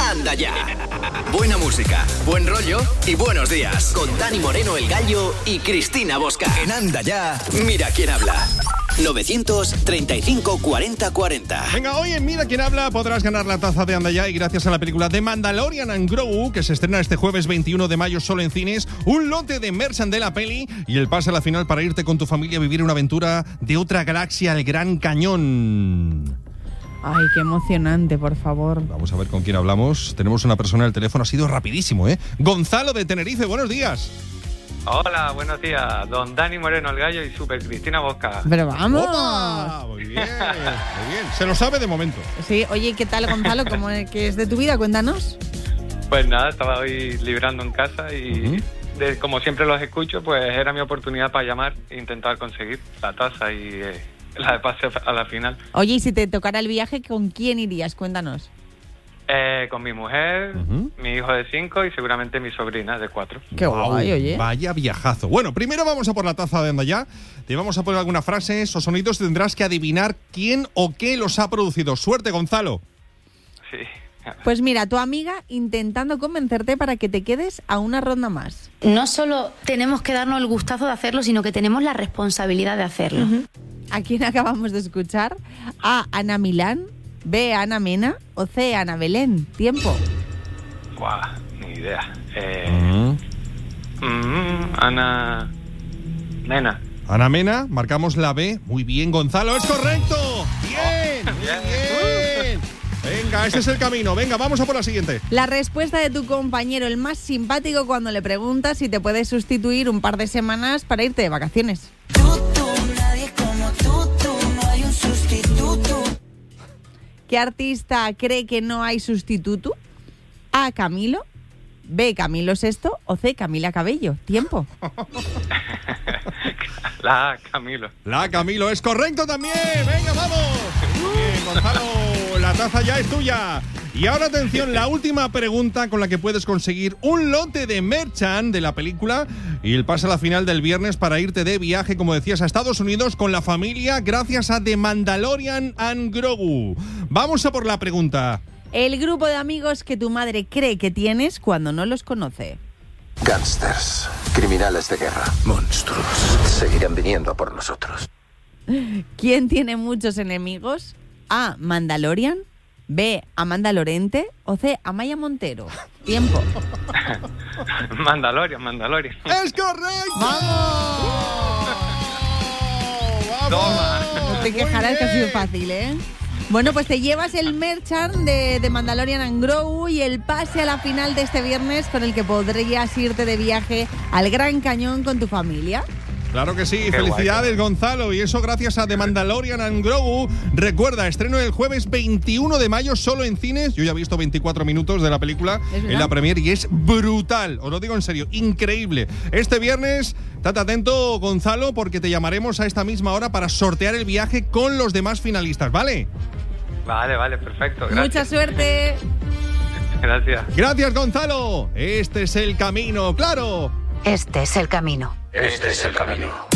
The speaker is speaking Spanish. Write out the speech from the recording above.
Anda Ya. Buena música, buen rollo y buenos días. Con Dani Moreno, El Gallo y Cristina Bosca. En Anda Ya, mira quién habla. 935 40 40. Venga, hoy en Mira quién habla podrás ganar la taza de Anda Ya y gracias a la película The Mandalorian and Grogu, que se estrena este jueves 21 de mayo solo en cines, un lote de merchan de la peli y el pase a la final para irte con tu familia a vivir una aventura de otra galaxia al Gran Cañón. Ay, qué emocionante, por favor. Vamos a ver con quién hablamos. Tenemos una persona al teléfono, ha sido rapidísimo, ¿eh? Gonzalo de Tenerife, buenos días. Hola, buenos días, don Dani Moreno, El Gallo y Super Cristina Bosca. Pero vamos. ¡Opa! Muy bien, muy bien. Se lo sabe de momento. Sí, oye, ¿qué tal, Gonzalo? ¿Cómo es que es de tu vida? Cuéntanos. Pues nada, estaba hoy librando en casa y como siempre los escucho, pues era mi oportunidad para llamar e intentar conseguir la taza y la de pase a la final. Oye, y si te tocara el viaje, ¿con quién irías? Cuéntanos. Con mi mujer, mi hijo de 5 y seguramente mi sobrina de 4. Qué guay, oye. Vaya viajazo. Bueno, primero vamos a por la taza de Anda Ya. Te vamos a poner algunas frases o sonidos y tendrás que adivinar quién o qué los ha producido. Suerte, Gonzalo. Sí. Pues mira, tu amiga intentando convencerte para que te quedes a una ronda más. No solo tenemos que darnos el gustazo de hacerlo, sino que tenemos la responsabilidad de hacerlo. ¿A quién acabamos de escuchar? A. Ana Milán, B. Ana Mena o C. Ana Belén. Tiempo. Guau, ni idea. Ana Mena. Ana Mena, marcamos la B. Muy bien, Gonzalo, es correcto. Bien, muy bien. Venga, ese es el camino. Venga, vamos a por la siguiente. La respuesta de tu compañero, el más simpático, cuando le preguntas si te puedes sustituir un par de semanas para irte de vacaciones. Nadie como tú, no hay un sustituto. ¿Qué artista cree que no hay sustituto? A. Camilo, B. Camilo VI o C. Camila Cabello. Tiempo. La Camilo. La Camilo es correcto también. Venga, vamos. Bien, Gonzalo, la taza ya es tuya. Y ahora atención, la última pregunta con la que puedes conseguir un lote de merchan de la película y el pase a la final del viernes para irte de viaje, como decías, a Estados Unidos con la familia gracias a The Mandalorian and Grogu. Vamos a por la pregunta. El grupo de amigos que tu madre cree que tienes cuando no los conoce. Gángsters, criminales de guerra, monstruos. Seguirán viniendo a por nosotros. ¿Quién tiene muchos enemigos? A. Mandalorian, B. Amanda Lorente o C. Amaya Montero. Tiempo. Mandalorian. ¡Es correcto! ¡Vamos! ¡Vamos! Toma. No te quejarás, que ha sido fácil, ¿eh? Bueno, pues te llevas el merchan de Mandalorian and Grogu y el pase a la final de este viernes con el que podrías irte de viaje al Gran Cañón con tu familia. Claro que sí, Qué felicidades, guay. Gonzalo, y eso gracias a The Mandalorian and Grogu. Recuerda, estreno el jueves 21 de mayo solo en cines. Yo ya he visto 24 minutos de la película en la premier y es brutal, os lo digo en serio, increíble. Este viernes, estate atento, Gonzalo, porque te llamaremos a esta misma hora para sortear el viaje con los demás finalistas, ¿vale? Vale, perfecto. Gracias. Mucha suerte. Gracias. Gracias, Gonzalo. Este es el camino, claro. Este es el camino. Este es el camino.